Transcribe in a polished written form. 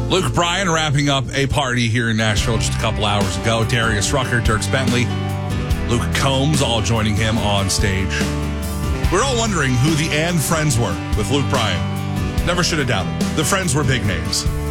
Luke Bryan wrapping up a party here in Nashville just a couple hours ago. Darius Rucker, Dierks Bentley, Luke Combs all joining him on stage. We're all wondering who the and friends were with Luke Bryan. Never should have doubted. The friends were big names.